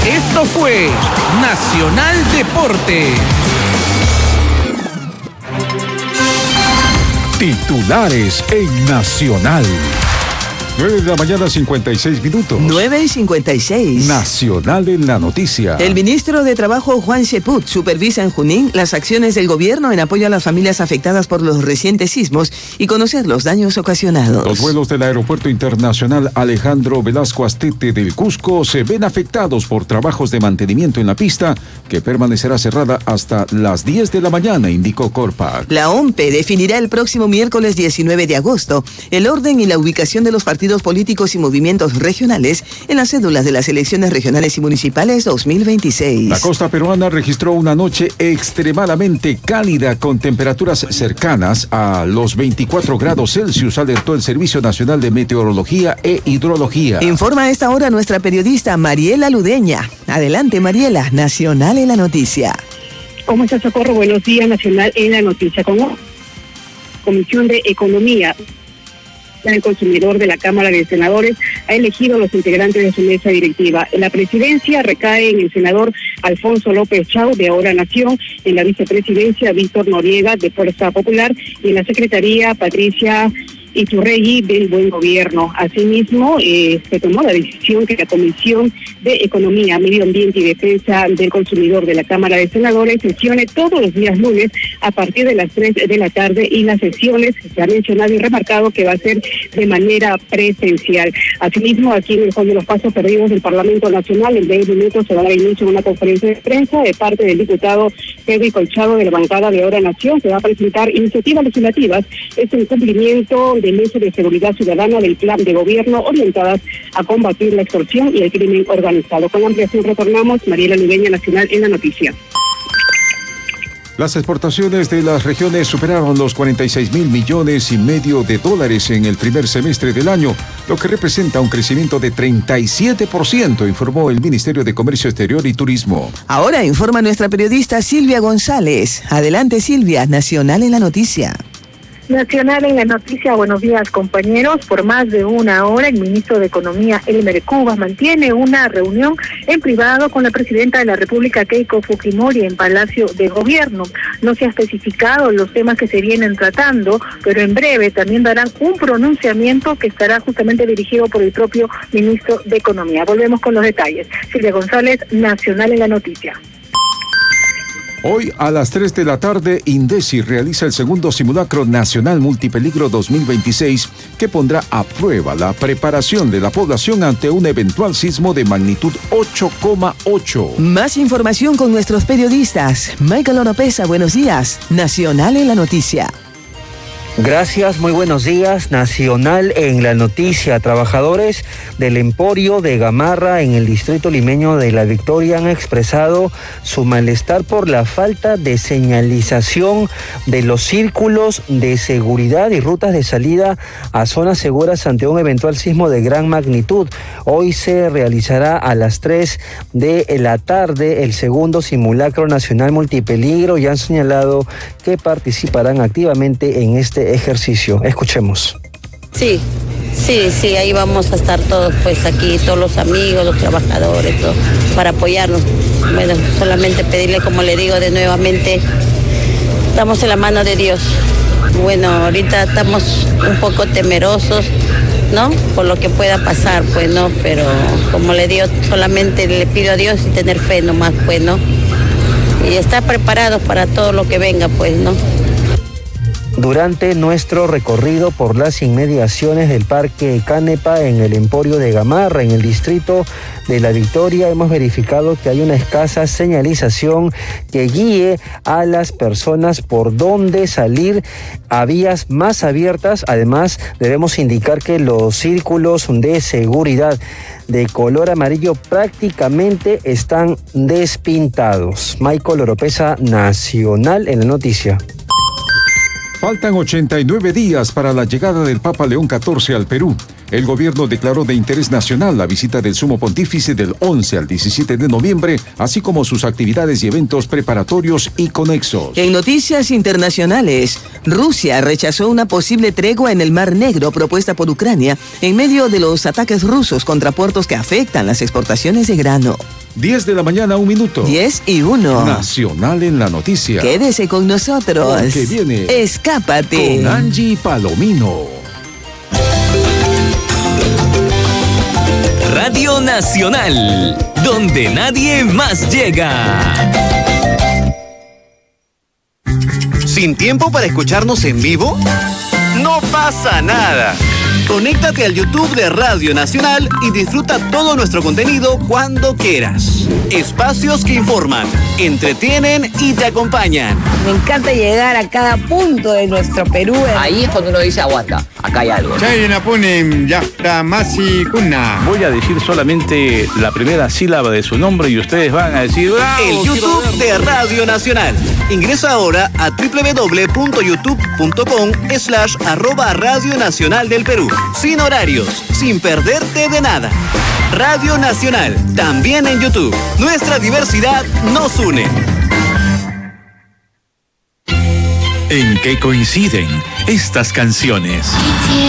Esto fue Nacional Deporte. Titulares en Nacional. 9 de la mañana, 56 minutos. 9:56. Nacional en la noticia. El ministro de Trabajo, Juan Cheput, supervisa en Junín las acciones del gobierno en apoyo a las familias afectadas por los recientes sismos y conocer los daños ocasionados. Los vuelos del Aeropuerto Internacional Alejandro Velasco Astete del Cusco se ven afectados por trabajos de mantenimiento en la pista, que permanecerá cerrada hasta las 10 de la mañana, indicó Corpac. La OMPE definirá el próximo miércoles 19 de agosto el orden y la ubicación de los partidos políticos y movimientos regionales en las cédulas de las elecciones regionales y municipales 2026. La costa peruana registró una noche extremadamente cálida con temperaturas cercanas a los 24 grados Celsius, alertó el Servicio Nacional de Meteorología e Hidrología. Informa a esta hora nuestra periodista Mariela Ludeña. Adelante, Mariela, Nacional en la noticia. ¿Cómo está, Socorro? Buenos días, Nacional en la noticia. Como Comisión de Economía, el consumidor de la Cámara de Senadores ha elegido a los integrantes de su mesa directiva. La presidencia recae en el senador Alfonso López Chau, de Ahora Nación, en la vicepresidencia Víctor Noriega, de Fuerza Popular, y en la secretaría Patricia Iturregui, del Buen Gobierno. Asimismo, se tomó la decisión que la Comisión de Economía, Medio Ambiente y Defensa del Consumidor de la Cámara de Senadores sesione todos los días lunes a partir de las 3 de la tarde, y las sesiones se ha mencionado y remarcado que va a ser de manera presencial. Asimismo, aquí en el Hall de los Pasos Perdidos del Parlamento Nacional, en 20 minutos se va a dar inicio a una conferencia de prensa de parte del diputado Pedro Colchado, de la bancada de Ahora Nación. Se va a presentar iniciativas legislativas en cumplimiento del Eje de Seguridad Ciudadana del Plan de Gobierno, orientadas a combatir la extorsión y el crimen organizado. Con ampliación retornamos, Mariela Ludeña, Nacional en la noticia. Las exportaciones de las regiones superaron los 46.5 millones de dólares en el primer semestre del año, lo que representa un crecimiento de 37%, informó el Ministerio de Comercio Exterior y Turismo. Ahora informa nuestra periodista Silvia González. Adelante, Silvia, Nacional en la noticia. Nacional en la noticia, buenos días, compañeros. Por más de una hora, el ministro de Economía, Elmer Cubas, mantiene una reunión en privado con la presidenta de la República, Keiko Fujimori, en Palacio de Gobierno. No se ha especificado los temas que se vienen tratando, pero en breve también darán un pronunciamiento que estará justamente dirigido por el propio ministro de Economía. Volvemos con los detalles. Silvia González, Nacional en la noticia. Hoy a las 3 de la tarde, INDECI realiza el segundo simulacro nacional multipeligro 2026, que pondrá a prueba la preparación de la población ante un eventual sismo de magnitud 8,8. Más información con nuestros periodistas. Michael Oropesa, buenos días. Nacional en la noticia. Gracias, muy buenos días. Nacional en la noticia. Trabajadores del Emporio de Gamarra en el distrito limeño de La Victoria han expresado su malestar por la falta de señalización de los círculos de seguridad y rutas de salida a zonas seguras ante un eventual sismo de gran magnitud. Hoy se realizará a las 3 de la tarde el segundo simulacro nacional multipeligro y han señalado que participarán activamente en este ejercicio. Escuchemos. Sí, ahí vamos a estar todos, pues aquí, todos los amigos, los trabajadores, todo, para apoyarnos. Bueno, solamente pedirle, como le digo, de nuevamente, estamos en la mano de Dios. Bueno, ahorita estamos un poco temerosos, ¿no? Por lo que pueda pasar, pues, ¿no? Pero, como le digo, solamente le pido a Dios y tener fe nomás, pues, ¿no? Y estar preparados para todo lo que venga, pues, ¿no? Durante nuestro recorrido por las inmediaciones del Parque Canepa en el Emporio de Gamarra, en el distrito de La Victoria, hemos verificado que hay una escasa señalización que guíe a las personas por dónde salir a vías más abiertas. Además, debemos indicar que los círculos de seguridad de color amarillo prácticamente están despintados. Michael Oropesa, Nacional en la noticia. Faltan 89 días para la llegada del Papa León XIV al Perú. El gobierno declaró de interés nacional la visita del Sumo Pontífice del 11 al 17 de noviembre, así como sus actividades y eventos preparatorios y conexos. En noticias internacionales, Rusia rechazó una posible tregua en el Mar Negro propuesta por Ucrania en medio de los ataques rusos contra puertos que afectan las exportaciones de grano. 10 de la mañana, 1 minuto. 10:01. Nacional en la noticia. Quédese con nosotros. Porque viene Escápate. con Angie Palomino. Radio Nacional, donde nadie más llega. ¿Sin tiempo para escucharnos en vivo? No pasa nada. Conéctate al YouTube de Radio Nacional y disfruta todo nuestro contenido cuando quieras. Espacios que informan, entretienen y te acompañan. Me encanta llegar a cada punto de nuestro Perú. Ahí es cuando uno dice aguanta, acá hay algo. Voy a decir solamente la primera sílaba de su nombre y ustedes van a decir ¡bravo! El YouTube de Radio Nacional. Ingresa ahora a www.youtube.com/@Radio Nacional del Perú. Sin horarios, sin perderte de nada. Radio Nacional, también en YouTube. Nuestra diversidad nos une. ¿En qué coinciden estas canciones?